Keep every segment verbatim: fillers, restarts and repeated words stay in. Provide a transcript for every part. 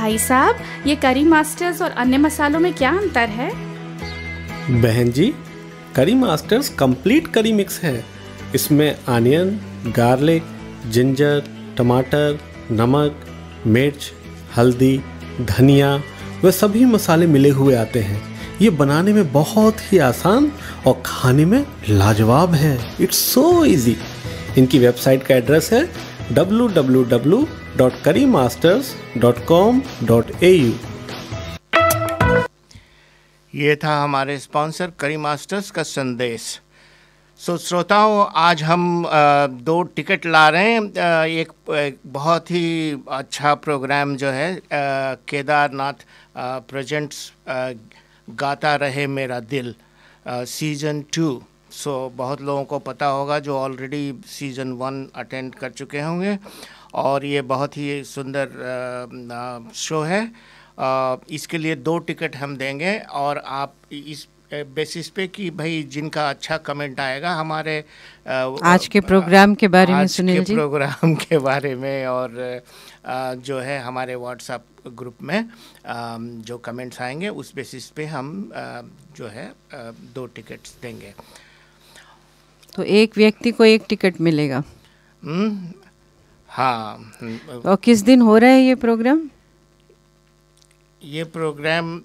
भाई साहब, ये करी मास्टर्स और अन्य मसालों में क्या अंतर है? बहन जी, करी मास्टर्स कंप्लीट करी मिक्स है। इसमें अनियन, गार्लिक, जिंजर, टमाटर, नमक, मिर्च, हल्दी, धनिया व सभी मसाले मिले हुए आते हैं। ये बनाने में बहुत ही आसान और खाने में लाजवाब है। It's so easy. इनकी वेबसाइट का एड्रेस है डब्ल्यू डब्ल्यू डब्ल्यू डॉट करी masters dot com dot A you. ये था हमारे स्पॉन्सर करी मास्टर्स का संदेश। सो श्रोताओं, आज हम आ, दो टिकट ला रहे हैं। आ, एक, एक बहुत ही अच्छा प्रोग्राम जो है आ, केदारनाथ प्रेजेंट्स गाता रहे मेरा दिल सीज़न टू। सो बहुत लोगों को पता होगा जो ऑलरेडी सीज़न वन अटेंड कर चुके होंगे, और ये बहुत ही सुंदर शो है। आ, इसके लिए दो टिकट हम देंगे, और आप इस बेसिस पे कि भाई जिनका अच्छा कमेंट आएगा हमारे आ, आज के प्रोग्राम के बारे में, सुनील जी, आज के प्रोग्राम के बारे में, और आ, जो है हमारे व्हाट्सएप ग्रुप में आ, जो कमेंट्स आएंगे उस बेसिस पे हम आ, जो है आ, दो टिकट्स देंगे। तो एक व्यक्ति को एक टिकट मिलेगा। हाँ। और किस दिन हो रहा है ये प्रोग्राम? ये प्रोग्राम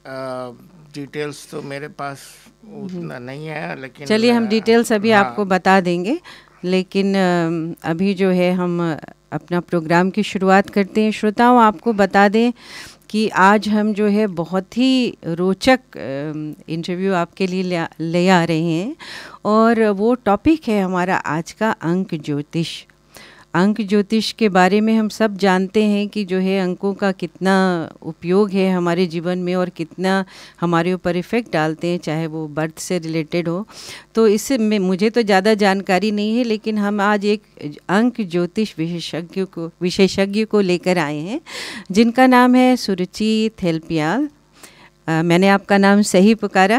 डिटेल्स तो मेरे पास उतना नहीं है, लेकिन चलिए हम डिटेल्स अभी हाँ, आपको बता देंगे। लेकिन अभी जो है हम अपना प्रोग्राम की शुरुआत करते हैं। श्रोताओं, आपको बता दें कि आज हम जो है बहुत ही रोचक इंटरव्यू आपके लिए ले, ले आ रहे हैं, और वो टॉपिक है हमारा आज का अंक ज्योतिष। अंक ज्योतिष के बारे में हम सब जानते हैं कि जो है अंकों का कितना उपयोग है हमारे जीवन में, और कितना हमारे ऊपर इफ़ेक्ट डालते हैं, चाहे वो बर्थ से रिलेटेड हो। तो इससे में मुझे तो ज़्यादा जानकारी नहीं है, लेकिन हम आज एक अंक ज्योतिष विशेषज्ञ को विशेषज्ञ को लेकर आए हैं, जिनका नाम है सुरुचि थेलपियाल। आ, मैंने आपका नाम सही पुकारा।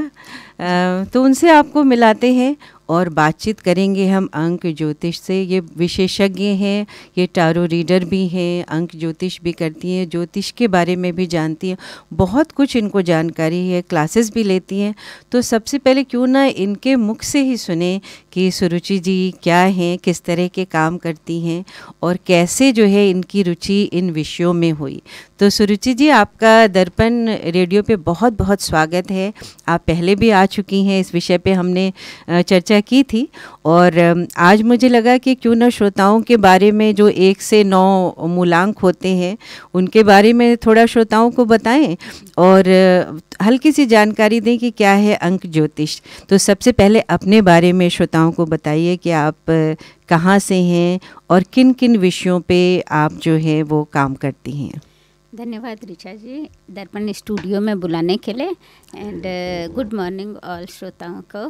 आ, तो उनसे आपको मिलाते हैं और बातचीत करेंगे हम अंक ज्योतिष से। ये विशेषज्ञ हैं, ये टारो रीडर भी हैं, अंक ज्योतिष भी करती हैं, ज्योतिष के बारे में भी जानती हैं, बहुत कुछ इनको जानकारी है, क्लासेस भी लेती हैं। तो सबसे पहले क्यों ना इनके मुख से ही सुने कि सुरुचि जी क्या हैं, किस तरह के काम करती हैं, और कैसे जो है इनकी रुचि इन विषयों में हुई। तो सुरुचि जी, आपका दर्पण रेडियो पे बहुत बहुत स्वागत है। आप पहले भी आ चुकी हैं, इस विषय पे हमने चर्चा की थी, और आज मुझे लगा कि क्यों ना श्रोताओं के बारे में जो एक से नौ मूलांक होते हैं उनके बारे में थोड़ा श्रोताओं को बताएं, और हल्की सी जानकारी दें कि क्या है अंक ज्योतिष। तो सबसे पहले अपने बारे में श्रोताओं को बताइए कि आप कहाँ से हैं और किन किन विषयों पे आप जो है वो काम करती हैं। धन्यवाद ऋचा जी, दर्पण स्टूडियो में बुलाने के लिए। एंड गुड मॉर्निंग ऑल श्रोताओं को।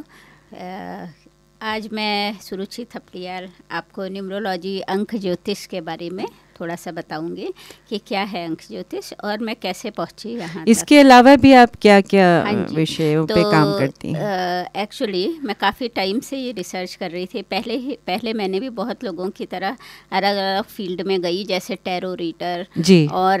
Uh, आज मैं सुरुचि थपलियाल आपको न्यूमरोलॉजी अंक ज्योतिष के बारे में थोड़ा सा बताऊंगी कि क्या है अंक ज्योतिष और मैं कैसे पहुंची यहाँ। इसके अलावा भी आप क्या क्या विषयों पे काम करती हैं? एक्चुअली uh, मैं काफ़ी टाइम से ये रिसर्च कर रही थी। पहले ही पहले मैंने भी बहुत लोगों की तरह अलग अलग फील्ड में गई, जैसे टैरो रीडर जी, और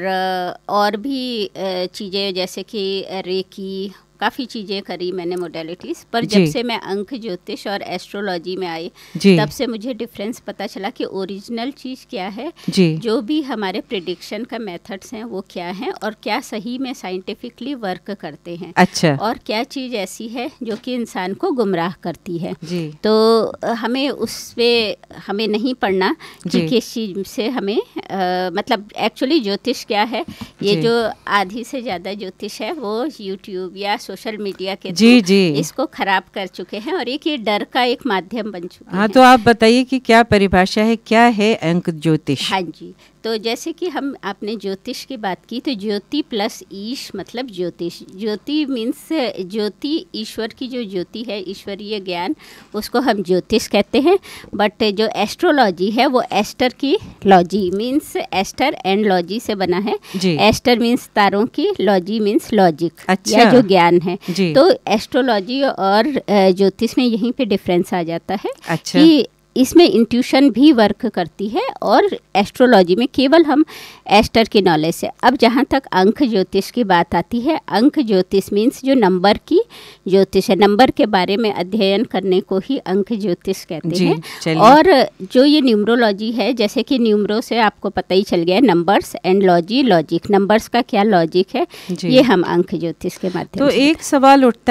और भी चीज़ें जैसे कि रेकी, काफ़ी चीज़ें करी मैंने मोडेलिटीज़। पर जब से मैं अंक ज्योतिष और एस्ट्रोलॉजी में आई तब से मुझे डिफरेंस पता चला कि ओरिजिनल चीज़ क्या है, जो भी हमारे प्रिडिक्शन का मेथड्स हैं वो क्या हैं, और क्या सही में साइंटिफिकली वर्क करते हैं। अच्छा। और क्या चीज़ ऐसी है जो कि इंसान को गुमराह करती है। जी। तो हमें उस पर हमें नहीं पढ़ना कि किस चीज़ से हमें आ, मतलब एक्चुअली ज्योतिष क्या है। ये जो आधी से ज़्यादा ज्योतिष है वो यूट्यूब या सोशल मीडिया के जी जी इसको खराब कर चुके हैं, और एक ये डर का एक माध्यम बन चुका है। हाँ, तो आप बताइए कि क्या परिभाषा है, क्या है अंक ज्योतिष? हाँ जी, तो जैसे कि हम आपने ज्योतिष की बात की, तो ज्योति प्लस ईश मतलब ज्योतिष। ज्योति मीन्स ज्योति, ईश्वर की जो ज्योति है, ईश्वरीय ज्ञान, उसको हम ज्योतिष कहते हैं। बट जो एस्ट्रोलॉजी है वो एस्टर की logy means ester and logy से बना है। एस्टर मीन्स तारों की, लॉजी मीन्स लॉजिक, अच्छा, या जो ज्ञान है। तो एस्ट्रोलॉजी और ज्योतिष में यहीं पे डिफरेंस आ जाता है। अच्छा। कि इसमें इंट्यूशन भी वर्क करती है और एस्ट्रोलॉजी में केवल हम एस्टर की नॉलेज से। अब जहाँ तक अंक ज्योतिष की बात आती है, अंक ज्योतिष मीन्स जो नंबर की ज्योतिष है, नंबर के बारे में अध्ययन करने को ही अंक ज्योतिष कहते हैं। और जो ये न्यूमरोलॉजी है, जैसे कि न्यूमरो से आपको पता ही चल गया numbers and logy logic, numbers का क्या लॉजिक है, ये हम अंक ज्योतिष के माध्यम तो से। एक सवाल उठता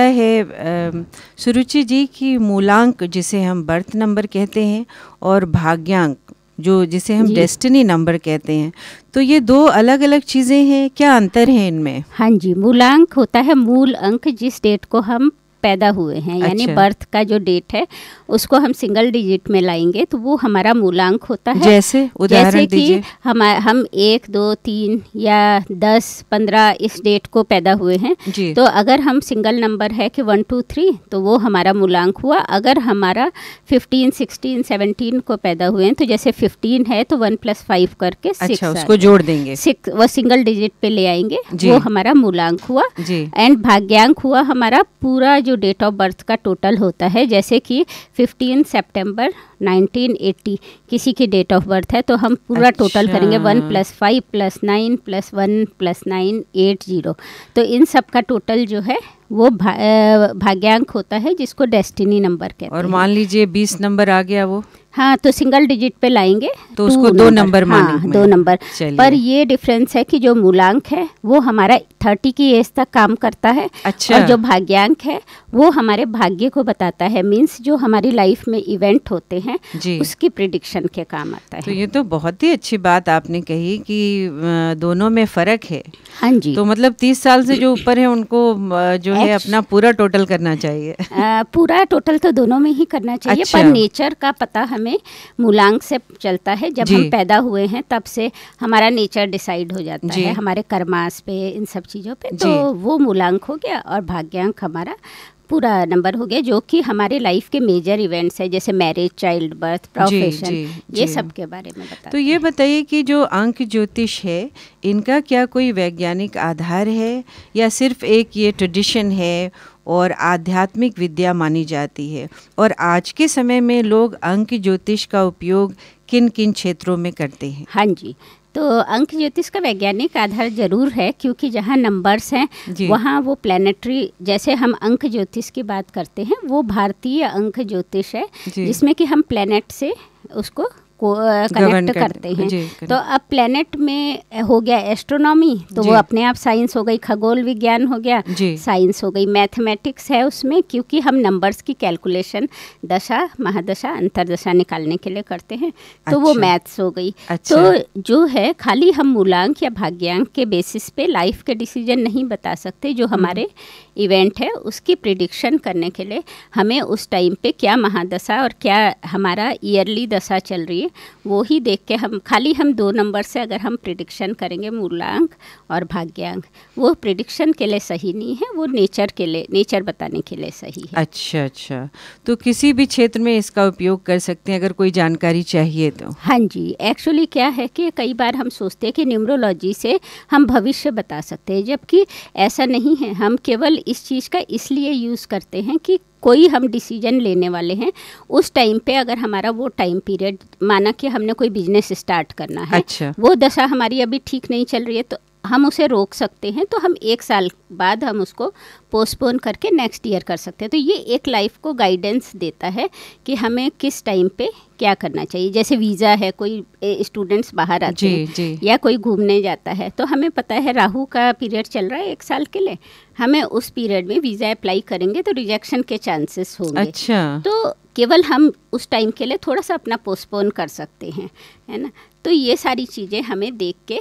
है सुरुचि जी की मूलांक जिसे हम बर्थ नंबर कहते हैं और भाग्यांक जो जिसे हम डेस्टिनी नंबर कहते हैं, तो ये दो अलग अलग चीज़ें हैं, क्या अंतर है इनमें? हाँ जी, मूलांक होता है मूल अंक जिस डेट को हम पैदा हुए हैं, यानी अच्छा। बर्थ का जो डेट है उसको हम सिंगल डिजिट में लाएंगे तो वो हमारा मूलांक होता है। जैसे उदाहरण दीजिए। हम हम एक दो तीन या दस पंद्रह इस डेट को पैदा हुए हैं जी। तो अगर हम सिंगल नंबर है कि वन टू थ्री तो वो हमारा मूलांक हुआ। अगर हमारा फिफ्टीन सिक्सटीन सेवनटीन को पैदा हुए हैं तो जैसे फिफ्टीन है तो वन प्लस फाइव करके अच्छा, सिक्स उसको जोड़ देंगे, सिक्स वो सिंगल डिजिट पे ले आएंगे, वो हमारा मूलांक हुआ। एंड भाग्यांक हुआ हमारा पूरा जो डेट ऑफ बर्थ का टोटल होता है, जैसे कि फिफ्टीन सितंबर नाइनटीन एटी किसी की डेट ऑफ बर्थ है तो हम पूरा अच्छा। टोटल करेंगे one plus five plus nine plus one plus nine eight zero, तो इन सब का टोटल जो है वो भा, भाग्यांक होता है जिसको डेस्टिनी नंबर कहते हैं। और मान लीजिए बीस नंबर आ गया वो, हाँ तो सिंगल डिजिट पे लाएंगे तो उसको दो नंबर मानेंगे। हाँ, दो नंबर। पर ये डिफरेंस है कि जो मूलांक है वो हमारा थर्टी की एज तक काम करता है। अच्छा। और जो भाग्यांक है वो हमारे भाग्य को बताता है, मीन्स जो हमारी लाइफ में इवेंट होते हैं जी। उसकी प्रिडिक्शन के काम आता है। तो ये तो बहुत ही अच्छी बात आपने कही कि दोनों में फर्क है। हाँ जी। तो मतलब तीस साल से जो ऊपर है उनको जो है अपना पूरा टोटल करना चाहिए। आ, पूरा टोटल तो दोनों में ही करना चाहिए। अच्छा। पर नेचर का पता हमें मूलांक से चलता है, जब हम पैदा हुए हैं तब से हमारा नेचर डिसाइड हो जाता है हमारे कर्मास पे, इन सब चीज़ों पे, तो वो मूलांक हो गया और भाग्यांक हमारा पूरा नंबर हो गया, जो कि हमारे लाइफ के मेजर इवेंट्स है जैसे मैरिज, चाइल्ड बर्थ, प्रोफेशन, ये सब के बारे में बताते हैं। तो ये बताइए कि जो अंक ज्योतिष है इनका क्या कोई वैज्ञानिक आधार है या सिर्फ एक ये ट्रेडिशन है और आध्यात्मिक विद्या मानी जाती है? और आज के समय में लोग अंक ज्योतिष का उपयोग किन किन क्षेत्रों में करते हैं? हाँ जी, तो अंक ज्योतिष का वैज्ञानिक आधार जरूर है, क्योंकि जहाँ नंबर्स हैं वहाँ वो प्लानिटरी, जैसे हम अंक ज्योतिष की बात करते हैं वो भारतीय अंक ज्योतिष है जिसमें कि हम प्लैनेट से उसको को कनेक्ट करते हैं। जी, तो अब प्लेनेट में हो गया एस्ट्रोनॉमी, तो वो अपने आप साइंस हो गई, खगोल विज्ञान हो गया, साइंस हो गई, मैथमेटिक्स है उसमें, क्योंकि हम नंबर्स की कैलकुलेशन दशा, महादशा, अंतरदशा निकालने के लिए करते हैं, तो अच्छा, वो मैथ्स हो गई। अच्छा। तो जो है खाली हम मूलांक या भाग्यांक के बेसिस पे लाइफ के डिसीजन नहीं बता सकते। जो हमारे इवेंट है उसकी प्रिडिक्शन करने के लिए हमें उस टाइम पे क्या महादशा और क्या हमारा ईयरली दशा चल रही है वो ही देख के हम खाली हम दो नंबर से अगर हम प्रिडिक्शन करेंगे मूलांक और भाग्यांक, वो प्रिडिक्शन के लिए सही नहीं है, वो नेचर के लिए, नेचर बताने के लिए सही है। अच्छा अच्छा, तो किसी भी क्षेत्र में इसका उपयोग कर सकते हैं अगर कोई जानकारी चाहिए तो? हाँ जी, एक्चुअली क्या है कि कई बार हम सोचते हैं कि न्यूमरोलॉजी से हम भविष्य बता सकते हैं, जबकि ऐसा नहीं है। हम केवल इस चीज़ का इसलिए यूज़ करते हैं कि कोई हम डिसीजन लेने वाले हैं उस टाइम पे, अगर हमारा वो टाइम पीरियड, माना कि हमने कोई बिजनेस स्टार्ट करना है, अच्छा। वो दशा हमारी अभी ठीक नहीं चल रही है तो हम उसे रोक सकते हैं, तो हम एक साल बाद हम उसको पोस्टपोन करके नेक्स्ट ईयर कर सकते हैं। तो ये एक लाइफ को गाइडेंस देता है कि हमें किस टाइम पे क्या करना चाहिए। जैसे वीज़ा है, कोई स्टूडेंट्स बाहर आते जी, हैं जी। या कोई घूमने जाता है, तो हमें पता है राहु का पीरियड चल रहा है एक साल के लिए, हमें उस पीरियड में वीज़ा अप्लाई करेंगे तो रिजेक्शन के चांसेस होंगे। अच्छा। तो केवल हम उस टाइम के लिए थोड़ा सा अपना पोस्टपोन कर सकते हैं, है ना। तो ये सारी चीज़ें हमें देख के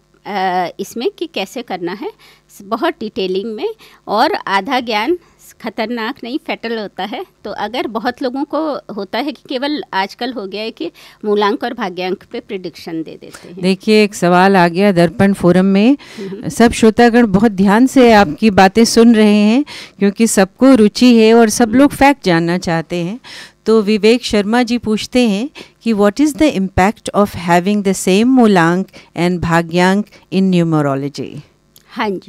इसमें कि कैसे करना है बहुत डिटेलिंग में, और आधा ज्ञान खतरनाक नहीं फैटल होता है। तो अगर बहुत लोगों को होता है कि केवल आजकल हो गया है कि मूलांक और भाग्यांक पे प्रिडिक्शन दे देते हैं। देखिए एक सवाल आ गया दर्पण फोरम में, सब श्रोतागण बहुत ध्यान से आपकी बातें सुन रहे हैं क्योंकि सबको रुचि है और सब लोग फैक्ट जानना चाहते हैं। तो विवेक शर्मा जी पूछते हैं कि what is the impact of having the same मूलांक एंड भाग्यांक इन न्यूमरोलॉजी? हाँ जी,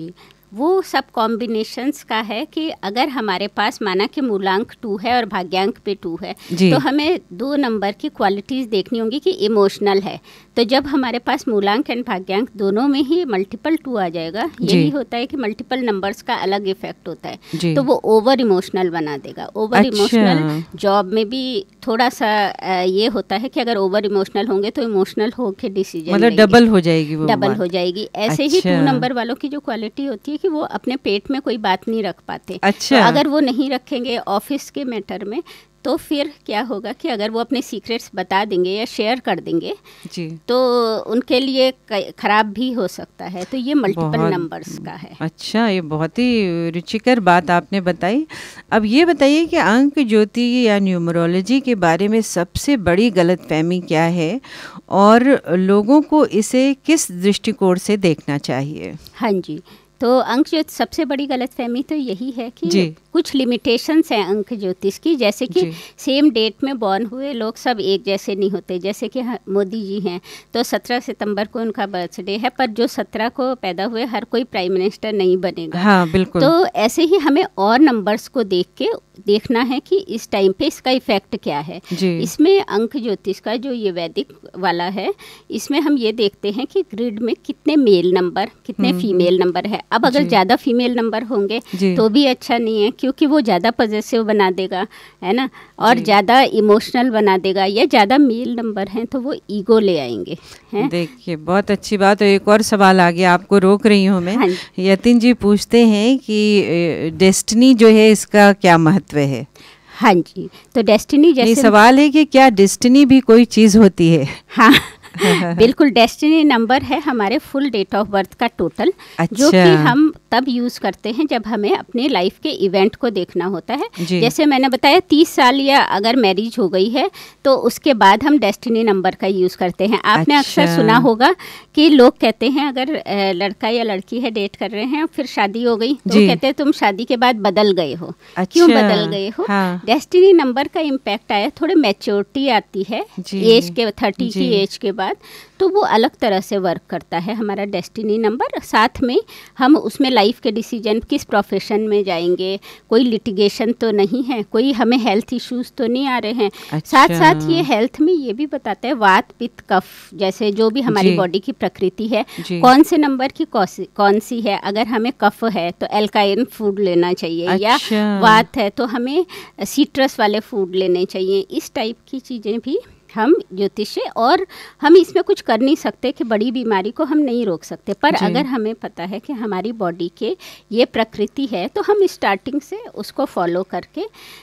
वो सब कॉम्बिनेशंस का है कि अगर हमारे पास माना कि मूलांक टू है और भाग्यांक पे टू है, तो हमें दो नंबर की क्वालिटीज़ देखनी होंगी कि इमोशनल है। तो जब हमारे पास मूलांक एंड भाग्यांक दोनों में ही मल्टीपल टू आ जाएगा, यही होता है कि मल्टीपल नंबर्स का अलग इफेक्ट होता है, तो वो ओवर इमोशनल बना देगा। ओवर इमोशनल जॉब में भी थोड़ा सा ये होता है कि अगर ओवर इमोशनल होंगे तो इमोशनल होके डिसीजन मतलब डबल हो जाएगी, वो डबल हो जाएगी। ऐसे ही टू नंबर वालों की जो क्वालिटी होती है कि वो अपने पेट में कोई बात नहीं रख पाते। अच्छा। तो अगर वो नहीं रखेंगे ऑफिस के मैटर में, तो फिर क्या होगा कि अगर वो अपने सीक्रेट्स बता देंगे या शेयर कर देंगे जी, तो उनके लिए खराब भी हो सकता है। तो ये मल्टीपल नंबर्स का है। अच्छा, ये बहुत ही रुचिकर बात आपने बताई। अब ये बताइए कि अंक ज्योति या न्यूमरोलॉजी के बारे में सबसे बड़ी गलतफहमी क्या है और लोगों को इसे किस दृष्टिकोण से देखना चाहिए? हाँ जी, तो अंक ज्योतिष सबसे बड़ी गलतफहमी तो यही है कि कुछ लिमिटेशंस हैं अंक ज्योतिष की, जैसे कि सेम डेट में बॉर्न हुए लोग सब एक जैसे नहीं होते। जैसे कि मोदी जी हैं तो सत्रह सितंबर को उनका बर्थडे है, पर जो सत्रह को पैदा हुए हर कोई प्राइम मिनिस्टर नहीं बनेगा। हाँ, बिल्कुल। तो ऐसे ही हमें और नंबर्स को देख के देखना है कि इस टाइम पे इसका इफेक्ट क्या है। इसमें अंक ज्योतिष का जो ये वैदिक वाला है, इसमें हम ये देखते हैं कि ग्रिड में कितने मेल नंबर कितने फीमेल नंबर है। अब अगर ज़्यादा फीमेल नंबर होंगे तो भी अच्छा नहीं है, क्योंकि वो ज़्यादा पॉजिटिव बना देगा, है ना, और ज़्यादा इमोशनल बना देगा। या ज़्यादा मेल नंबर हैं तो वो ईगो ले आएंगे। हैं? देखिए, बहुत अच्छी बात है। एक और सवाल आ गया, आपको रोक रही हूँ मैं। हाँ, यतिन जी पूछते हैं कि डेस्टिनी जो है इसका क्या महत्व है? हाँ जी, तो डेस्टिनी जैसे सवाल है कि क्या डेस्टिनी भी कोई चीज़ होती है? हाँ बिल्कुल, डेस्टिनी नंबर है हमारे फुल डेट ऑफ बर्थ का टोटल। अच्छा। जो कि हम तब यूज़ करते हैं जब हमें अपने लाइफ के इवेंट को देखना होता है। जैसे मैंने बताया तीस साल या अगर मैरिज हो गई है तो उसके बाद हम डेस्टिनी नंबर का यूज़ करते हैं। आपने अच्छा। अक्सर सुना होगा कि लोग कहते हैं अगर लड़का या लड़की है डेट कर रहे हैं फिर शादी हो गई तो कहते हैं तुम शादी के बाद बदल गए हो। अच्छा। क्यों बदल गए हो? हाँ। डेस्टिनी नंबर का इम्पैक्ट आया, थोड़े मैच्योरिटी आती है एज के थर्टी की एज के बाद, तो वो अलग तरह से वर्क करता है हमारा डेस्टिनी नंबर। साथ में हम उसमें लाइफ के डिसीजन, किस प्रोफेशन में जाएंगे, कोई लिटिगेशन तो नहीं है, कोई हमें हेल्थ इश्यूज तो नहीं आ रहे हैं। अच्छा। साथ साथ ये हेल्थ में ये भी बताता है वात पित्त कफ, जैसे जो भी हमारी बॉडी की प्रकृति है कौन से नंबर की कौन सी है। अगर हमें कफ है तो एल्काइन फूड लेना चाहिए। अच्छा। या वात है तो हमें सिट्रस वाले फूड लेने चाहिए। इस टाइप की चीज़ें भी हम ज्योतिष से, और हम इसमें कुछ कर नहीं सकते कि बड़ी बीमारी को हम नहीं रोक सकते, पर अगर हमें पता है कि हमारी बॉडी के ये प्रकृति है तो हम स्टार्टिंग से उसको फॉलो करके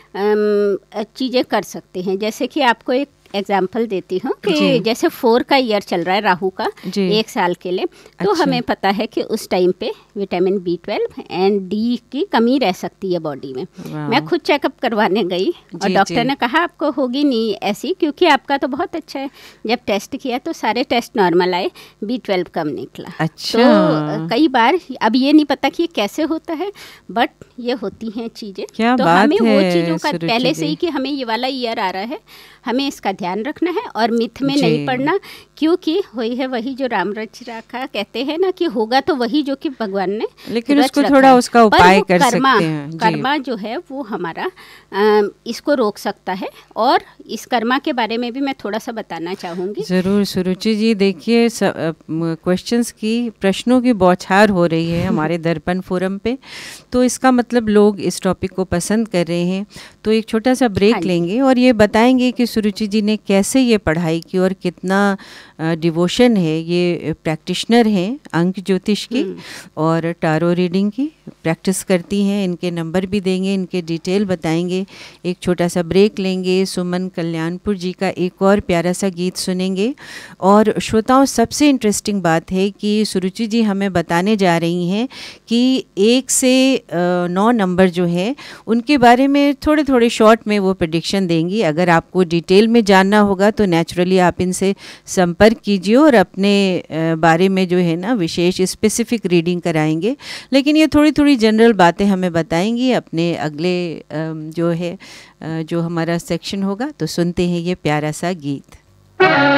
चीज़ें कर सकते हैं। जैसे कि आपको एक एग्जाम्पल देती हूँ कि जैसे फोर का ईयर चल रहा है राहु का एक साल के लिए, तो अच्छा। हमें पता है कि उस टाइम पे vitamin B twelve and D की कमी रह सकती है बॉडी में। मैं खुद चेकअप करवाने गई और डॉक्टर ने कहा आपको होगी नहीं ऐसी, क्योंकि आपका तो बहुत अच्छा है। जब टेस्ट किया तो सारे टेस्ट नॉर्मल आए, बी ट्वेल्व कम निकला। अच्छा। तो कई बार अब ये नहीं पता कि ये कैसे होता है, बट ये होती हैं चीज़ें। तो हमें वो चीज़ों का पहले से ही कि हमें ये वाला ईयर आ रहा है, हमें इसका ध्यान रखना है और मिथ में नहीं पड़ना, क्योंकि हुई है वही जो राम रच रखा, कहते हैं ना कि होगा तो वही जो कि भगवान ने, लेकिन उसको थोड़ा उसका उपाय कर सकते हैं। कर्मा जो है वो हमारा आ, इसको रोक सकता है, और इस कर्मा के बारे में भी मैं थोड़ा सा बताना चाहूँगी। ज़रूर सुरुचि जी, देखिए क्वेश्चंस की प्रश्नों की बौछार हो रही है हमारे दर्पण फोरम पे, तो इसका मतलब लोग इस टॉपिक को पसंद कर रहे हैं। तो एक छोटा सा ब्रेक हाँ लेंगे और ये बताएंगे कि सुरुचि जी ने कैसे ये पढ़ाई की और कितना डिवोशन है। ये प्रैक्टिशनर हैं अंक ज्योतिष की और टारो रीडिंग की प्रैक्टिस करती हैं। इनके नंबर भी देंगे, इनके डिटेल बताएंगे। एक छोटा सा ब्रेक लेंगे, सुमन कल्याणपुर जी का एक और प्यारा सा गीत सुनेंगे। और श्रोताओं, सबसे इंटरेस्टिंग बात है कि सुरुचि जी हमें बताने जा रही हैं कि एक से नौ नंबर जो है उनके बारे में थोड़े थोड़े शॉर्ट में वो प्रेडिक्शन देंगी। अगर आपको डिटेल में जानना होगा तो नेचुरली आप इनसे संपर्क कीजिए और अपने बारे में जो है ना विशेष स्पेसिफिक रीडिंग कराएंगे। लेकिन ये थोड़ी थोड़ी जनरल बातें हमें बताएंगी अपने अगले जो है जो हमारा सेक्शन होगा। तो सुनते हैं ये प्यारा सा गीत।